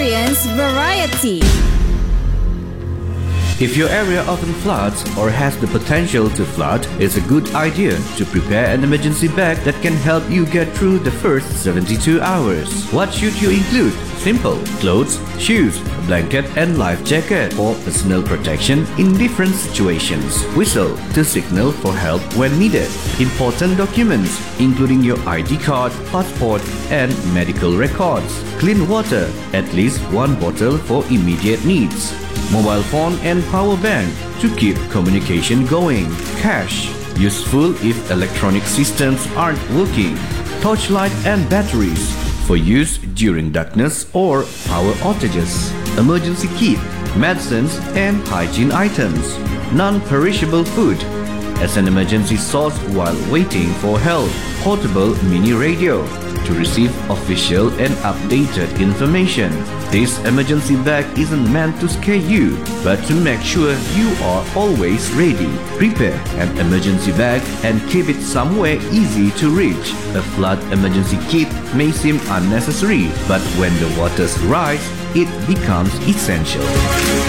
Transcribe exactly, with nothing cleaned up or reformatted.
experience variety. If your area often floods or has the potential to flood, it's a good idea to prepare an emergency bag that can help you get through the first seventy-two hours. What should you include? Simple: clothes, shoes, a blanket and life jacket for personal protection in different situations. Whistle to signal for help when needed. Important documents including your I D card, passport and medical records. Clean water, at least one bottle for immediate needs. Mobile phone and power bank to keep communication going. Cash, useful if electronic systems aren't working. Torchlight and batteries for use during darkness or power outages. Emergency kit, medicines and hygiene items. Non-perishable food as an emergency source while waiting for help. Portable mini radio to receive official and updated information. This emergency bag isn't meant to scare you, but to make sure you are always ready. Prepare an emergency bag and keep it somewhere easy to reach. A flood emergency kit may seem unnecessary, but when the waters rise, it becomes essential.